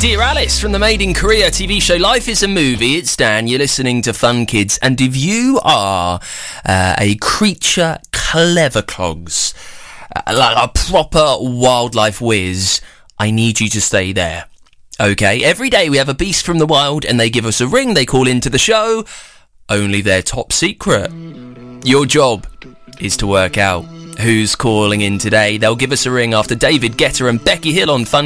Dear Alice from the Made in Korea TV show Life is a Movie. It's Dan, you're listening to Fun Kids, and if you are a creature clever clogs, like a proper wildlife whiz, I need you to stay there. Okay, every day we have a beast from the wild and they give us a ring, they call into the show, only they're top secret. Your job is to work out who's calling in today. They'll give us a ring after David Guetta and Becky Hill on Fun